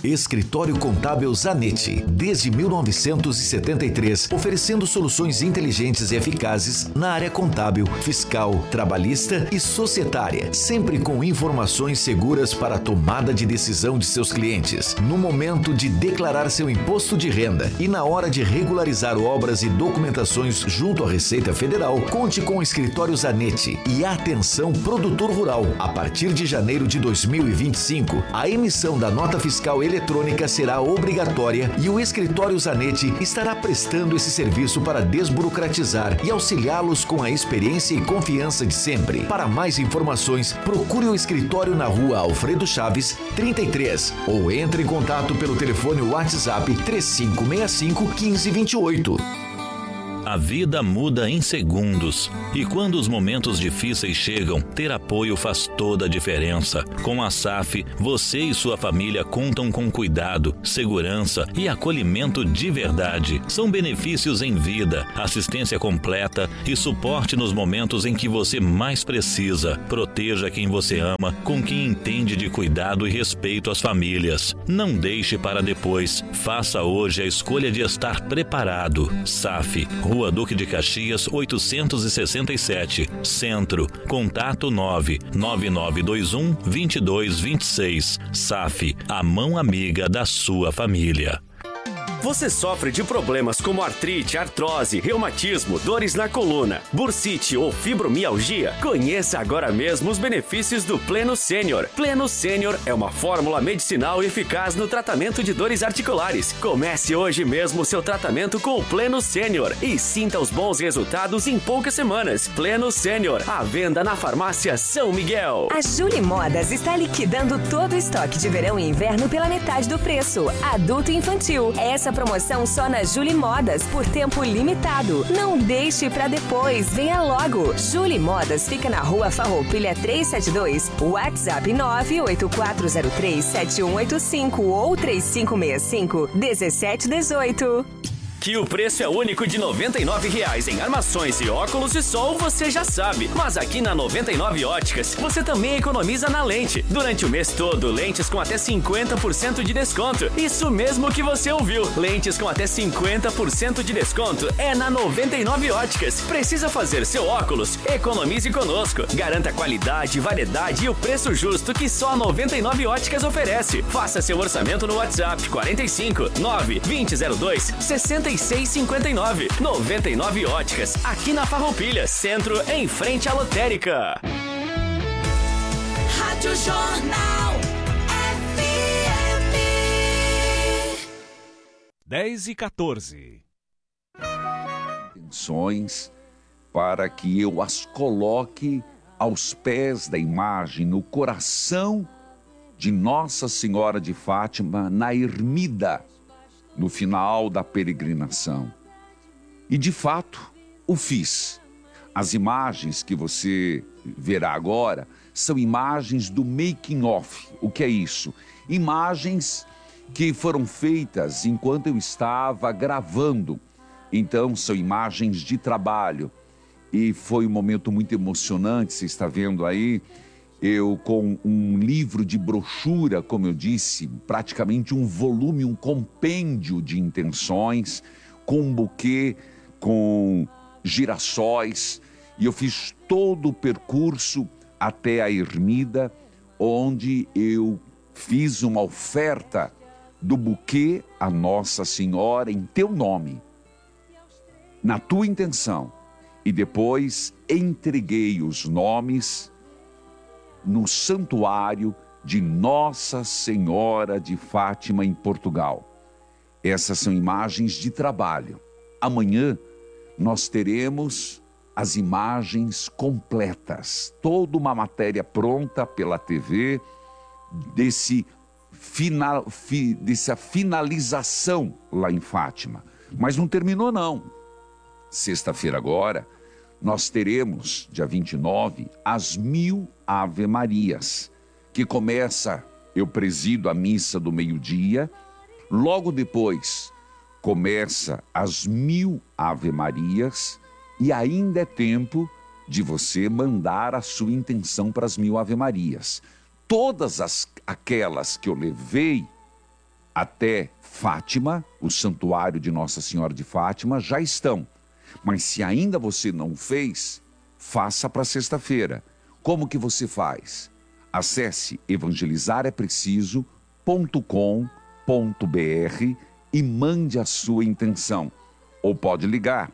Escritório Contábil Zanetti, desde 1973, oferecendo soluções inteligentes e eficazes na área contábil, fiscal, trabalhista e societária, sempre com informações seguras para a tomada de decisão de seus clientes, no momento de declarar seu imposto de renda e na hora de regularizar obras e documentações junto à Receita Federal. Conte com o Escritório Zanetti. E atenção, produtor rural, a partir de janeiro de 2025, a emissão da nota fiscal eletrônica será obrigatória e o Escritório Zanetti estará prestando esse serviço para desburocratizar e auxiliá-los com a experiência e confiança de sempre. Para mais informações, procure o escritório na Rua Alfredo Chaves, 33, ou entre em contato pelo telefone WhatsApp 3565-1528. A vida muda em segundos e quando os momentos difíceis chegam, ter apoio faz toda a diferença. Com a SAF, você e sua família contam com cuidado, segurança e acolhimento de verdade. São benefícios em vida, assistência completa e suporte nos momentos em que você mais precisa. Proteja quem você ama, com quem entende de cuidado e respeito às famílias. Não deixe para depois. Faça hoje a escolha de estar preparado. SAF, Rua Duque de Caxias, 867, Centro. Contato 99921-2226. SAF, a mão amiga da sua família. Você sofre de problemas como artrite, artrose, reumatismo, dores na coluna, bursite ou fibromialgia? Conheça agora mesmo os benefícios do Pleno Sênior. Pleno Sênior é uma fórmula medicinal eficaz no tratamento de dores articulares. Comece hoje mesmo o seu tratamento com o Pleno Sênior e sinta os bons resultados em poucas semanas. Pleno Sênior, à venda na farmácia São Miguel. A Julie Modas está liquidando todo o estoque de verão e inverno pela metade do preço. Adulto e infantil. Essa promoção só na Julie Modas por tempo limitado. Não deixe pra depois, venha logo. Julie Modas fica na Rua Farroupilha 372, WhatsApp 984037185 ou 3565-1718. Que o preço é único de R$ 99,00 em armações e óculos de sol, você já sabe. Mas aqui na 99 Óticas, você também economiza na lente. Durante o mês todo, lentes com até 50% de desconto. Isso mesmo que você ouviu. Lentes com até 50% de desconto é na 99 Óticas. Precisa fazer seu óculos? Economize conosco. Garanta qualidade, variedade e o preço justo que só a 99 Óticas oferece. Faça seu orçamento no WhatsApp 45 92002 6659. 99 Óticas, aqui na Farroupilha, Centro, em frente à lotérica. Rádio Jornal FM 10h14. Intenções para que eu as coloque aos pés da imagem, no coração de Nossa Senhora de Fátima, na ermida, no final da peregrinação. E de fato, o fiz. As imagens que você verá agora são imagens do making of. O que é isso? Imagens que foram feitas enquanto eu estava gravando. Então, são imagens de trabalho. E foi um momento muito emocionante, você está vendo aí, eu com um livro de brochura, como eu disse, praticamente um volume, um compêndio de intenções, com um buquê, com girassóis, e eu fiz todo o percurso até a ermida, onde eu fiz uma oferta do buquê a Nossa Senhora em teu nome, na tua intenção, e depois entreguei os nomes no santuário de Nossa Senhora de Fátima, em Portugal. Essas são imagens de trabalho. Amanhã nós teremos as imagens completas, toda uma matéria pronta pela TV, dessa finalização lá em Fátima. Mas não terminou não. Sexta-feira agora, nós teremos, dia 29, as 1000 Ave Marias, que começa, eu presido a missa do meio-dia, logo depois começa as 1000 Ave Marias e ainda é tempo de você mandar a sua intenção para as 1000 Ave Marias. Todas aquelas que eu levei até Fátima, o santuário de Nossa Senhora de Fátima, já estão. Mas se ainda você não fez, faça para sexta-feira. Como que você faz? Acesse evangelizarepreciso.com.br e mande a sua intenção. Ou pode ligar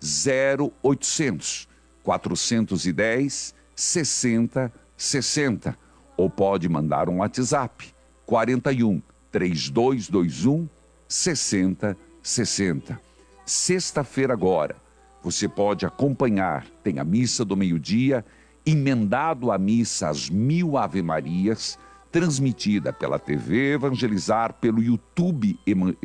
0800 410 60 60. Ou pode mandar um WhatsApp 41 3221 60 60. Sexta-feira agora, você pode acompanhar, tem a missa do meio-dia, emendado a missa às 1000 Ave-Marias, transmitida pela TV Evangelizar, pelo YouTube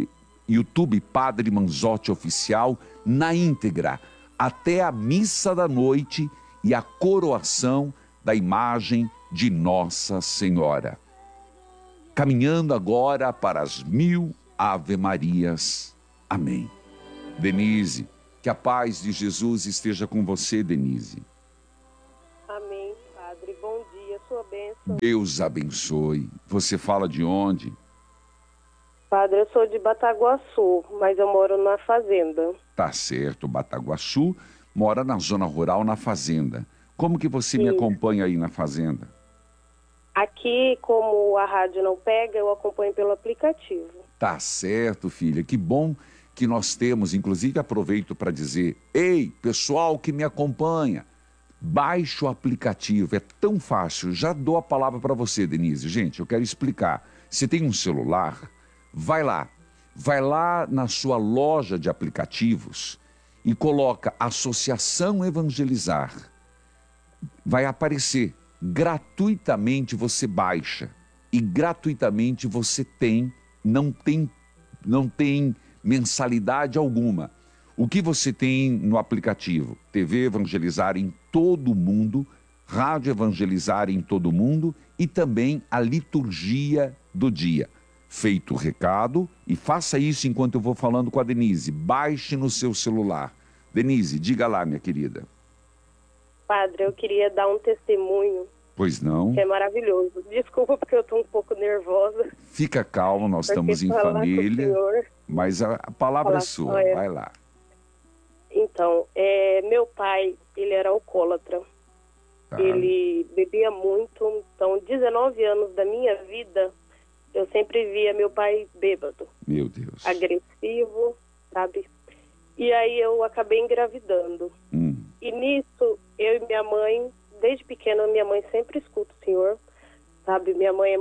Padre Manzotti Oficial, na íntegra, até a missa da noite e a coroação da imagem de Nossa Senhora. Caminhando agora para as 1000 Ave-Marias. Amém. Denise, que a paz de Jesus esteja com você, Denise. Amém, Padre. Bom dia, sua bênção. Deus abençoe. Você fala de onde? Padre, eu sou de Bataguaçu, mas eu moro na fazenda. Tá certo, Bataguaçu, mora na zona rural, na fazenda. Como que você me acompanha aí na fazenda? Aqui, como a rádio não pega, eu acompanho pelo aplicativo. Tá certo, filha. Que bom que nós temos. Inclusive, aproveito para dizer, ei, pessoal que me acompanha, baixe o aplicativo. É tão fácil. Já dou a palavra para você, Denise. Gente, eu quero explicar. Você tem um celular? Vai lá. Vai lá na sua loja de aplicativos e coloca Associação Evangelizar. Vai aparecer. Gratuitamente você baixa e gratuitamente você não tem mensalidade alguma. O que você tem no aplicativo? TV Evangelizar em todo o mundo, Rádio Evangelizar em todo o mundo e também a liturgia do dia. Feito o recado, e faça isso enquanto eu vou falando com a Denise. Baixe no seu celular. Denise, diga lá, minha querida. Padre, eu queria dar um testemunho. Pois não. Que é maravilhoso. Desculpa porque eu estou um pouco nervosa. Fica calmo, nós estamos em família. Mas a palavra é sua, vai lá. Então, meu pai, ele era alcoólatra. Tá. Ele bebia muito. Então, 19 anos da minha vida, eu sempre via meu pai bêbado. Meu Deus. Agressivo, sabe? E aí eu acabei engravidando. E nisso, eu e minha mãe, desde pequena, minha mãe sempre escuta o Senhor, sabe? Minha mãe é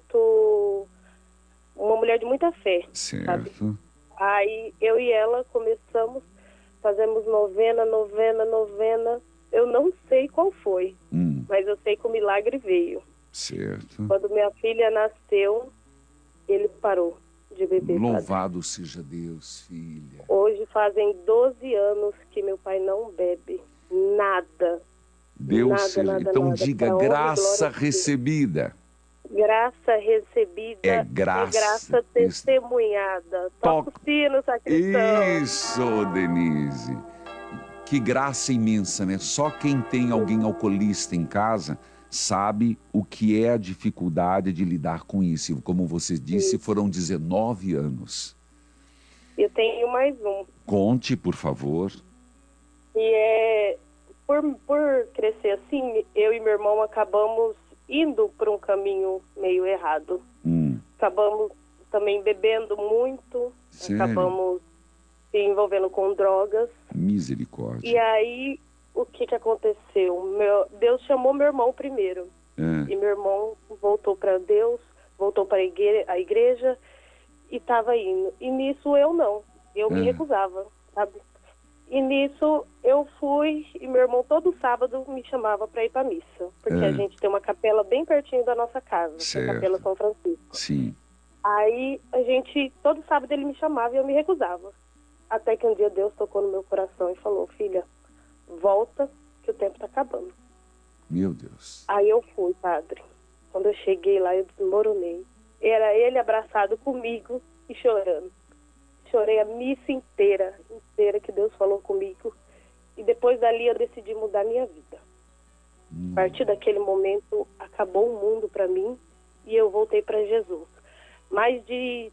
uma mulher de muita fé, certo. Sabe? Aí eu e ela fazemos novena. Eu não sei qual foi, mas eu sei que o milagre veio. Certo. Quando minha filha nasceu, ele parou de beber. Louvado seja Deus, filha. Hoje fazem 12 anos que meu pai não bebe nada. Deus nada, seja. nada, então nada. diga graça recebida. Graça recebida é graça testemunhada. Toca o sino, sacristão. Isso, Denise. Que graça imensa, né? Só quem tem alguém alcoolista em casa sabe o que é a dificuldade de lidar com isso. Como você disse, foram 19 anos. Eu tenho mais um. Conte, por favor. E por crescer assim, eu e meu irmão acabamos indo por um caminho meio errado. Acabamos também bebendo muito. Sério? Acabamos se envolvendo com drogas. Misericórdia. E aí, o que aconteceu? Deus chamou meu irmão primeiro. E meu irmão voltou para Deus, voltou para a igreja e estava indo. E nisso eu não. Eu me recusava, sabe? E nisso eu fui e meu irmão todo sábado me chamava para ir para missa. Porque a gente tem uma capela bem pertinho da nossa casa, a Capela São Francisco. Sim. Aí todo sábado ele me chamava e eu me recusava. Até que um dia Deus tocou no meu coração e falou: filha, volta que o tempo está acabando. Meu Deus. Aí eu fui, padre. Quando eu cheguei lá, eu desmoronei. Era ele abraçado comigo e chorando. Chorei a missa inteira que Deus falou comigo. E depois dali eu decidi mudar minha vida. A partir daquele momento, acabou o mundo para mim e eu voltei para Jesus. Mais de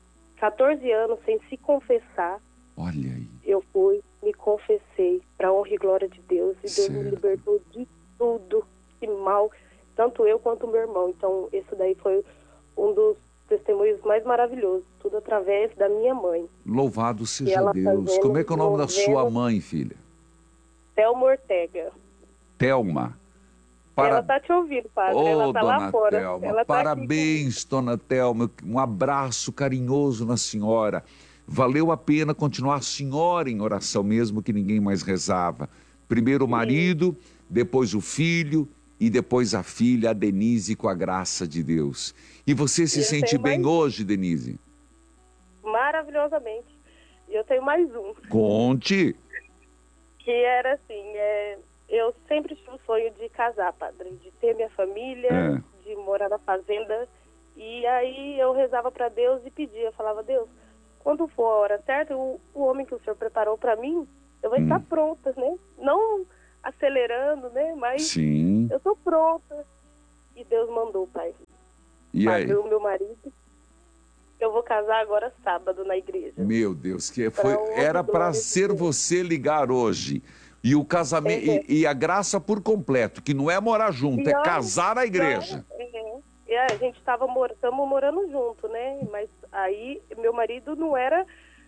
14 anos sem se confessar. Olha aí. Eu fui, me confessei, para honra e glória de Deus. E Deus me libertou de tudo, de mal, tanto eu quanto o meu irmão. Então, esse daí foi um dos testemunhos mais maravilhosos. Tudo através da minha mãe. Louvado seja Deus. Como é que é o nome da sua mãe, filha? Thelma Ortega. Thelma. Ela está te ouvindo, padre. Ela está lá fora. Ela Parabéns, dona Thelma. Um abraço carinhoso na senhora. Valeu a pena continuar a senhora em oração, mesmo que ninguém mais rezava. Primeiro o marido, depois o filho e depois a filha, a Denise, com a graça de Deus. E você se sente bem hoje, Denise? Maravilhosamente. E eu tenho mais um. Conte. Que era assim, eu sempre tive o sonho de casar, padre, de ter minha família, de morar na fazenda. E aí eu rezava para Deus e pedia, falava, Deus, quando for a hora certa, o homem que o Senhor preparou para mim, eu vou estar pronta, né? Não acelerando, né? Mas eu estou pronta. E Deus mandou, pai. E aí? O meu marido. Eu vou casar agora sábado na igreja. Meu Deus, era para ser você ligar hoje. E o casamento, e a graça por completo, que não é morar junto, é casar na igreja. A gente estamos morando junto, né? Mas aí meu marido não era,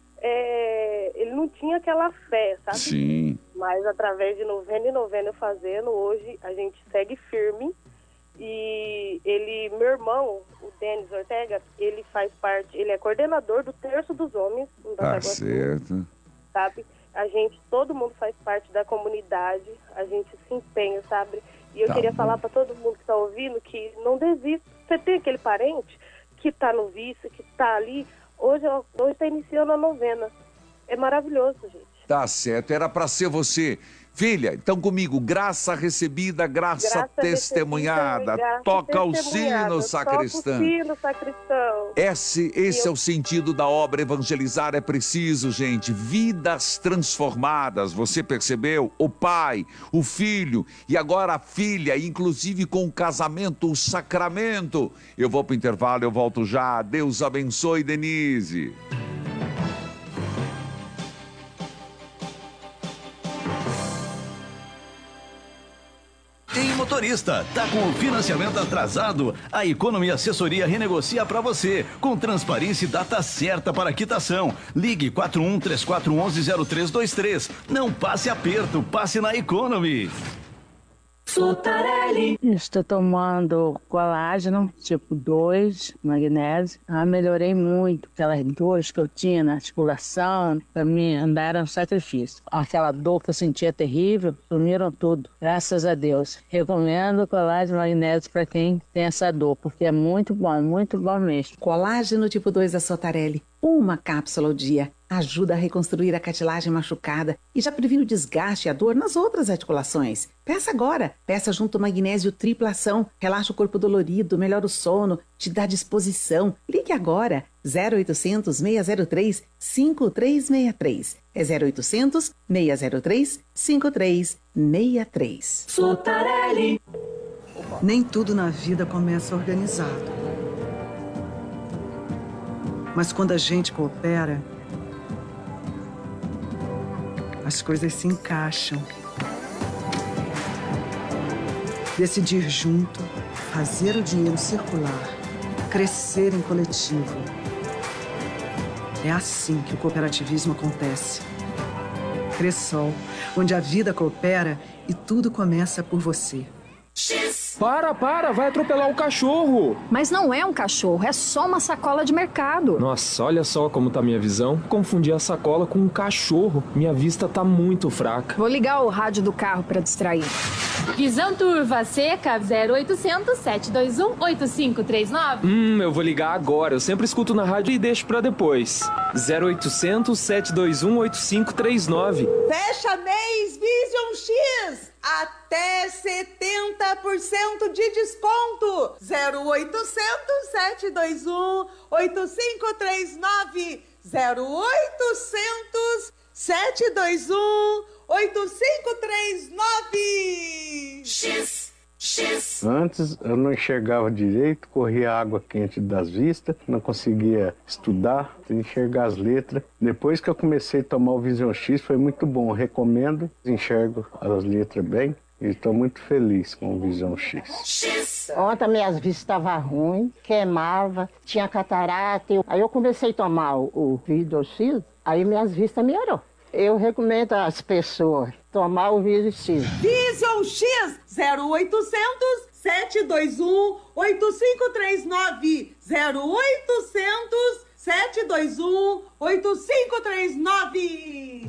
ele não tinha aquela fé, sabe? Sim. Mas através de novena e novena fazendo, hoje a gente segue firme. E meu irmão, o Denis Ortega, ele faz parte, ele é coordenador do Terço dos Homens. Tá certo. Sabe? Todo mundo faz parte da comunidade, a gente se empenha, sabe? E eu queria falar para todo mundo que está ouvindo que não desista. Você tem aquele parente que está no vício, que está ali, hoje está iniciando a novena. É maravilhoso, gente. Tá certo, era para ser você. Filha, então comigo, graça recebida, graça testemunhada. Toca o sino, sacristão. Toca o sino, sacristão. Esse é o sentido da obra. Evangelizar é preciso, gente. Vidas transformadas. Você percebeu? O pai, o filho e agora a filha, inclusive com o casamento, o sacramento. Eu vou para o intervalo, eu volto já. Deus abençoe, Denise. Ei, motorista, tá com o financiamento atrasado? A Economy Assessoria renegocia para você, com transparência e data certa para quitação. Ligue 4134110323. Não passe aperto, passe na Economy. Sotarelli. Estou tomando colágeno, tipo 2, magnésio. Melhorei muito. Aquelas dores que eu tinha na articulação, pra mim andar era um sacrifício. Aquela dor que eu sentia terrível, sumiram tudo. Graças a Deus. Recomendo colágeno magnésio para quem tem essa dor, porque é muito bom mesmo. Colágeno tipo 2 da Sotarelli. Uma cápsula ao dia ajuda a reconstruir a cartilagem machucada e já previne o desgaste e a dor nas outras articulações. Peça agora. Peça junto ao magnésio tripla ação. Relaxa o corpo dolorido, melhora o sono, te dá disposição. Ligue agora. 0800 603 5363. É 0800 603 5363. Sotarelli. Nem tudo na vida começa organizado. Mas quando a gente coopera, as coisas se encaixam. Decidir junto, fazer o dinheiro circular, crescer em coletivo. É assim que o cooperativismo acontece. Cressol, onde a vida coopera e tudo começa por você. Para, vai atropelar o cachorro. Mas não é um cachorro, é só uma sacola de mercado. Nossa, olha só como tá minha visão. Confundi a sacola com um cachorro. Minha vista tá muito fraca. Vou ligar o rádio do carro pra distrair. Visão turva seca 0800 721 8539. Eu vou ligar agora. Eu sempre escuto na rádio e deixo pra depois. 0800 721 8539. Fecha mês Vision X. Até 70% de desconto. 0800 721 8539. 0800 721 8539. X. X. Antes eu não enxergava direito, corria água quente das vistas, não conseguia estudar, enxergar as letras. Depois que eu comecei a tomar o Vision X foi muito bom, eu recomendo, enxergo as letras bem e estou muito feliz com o Vision X. Ontem minhas vistas estavam ruins, queimava, tinha catarata. Aí eu comecei a tomar o Vision X, aí minhas vistas melhorou. Eu recomendo às pessoas tomar o Vision X. Vision X 0800 721 8539 0800 721 8539.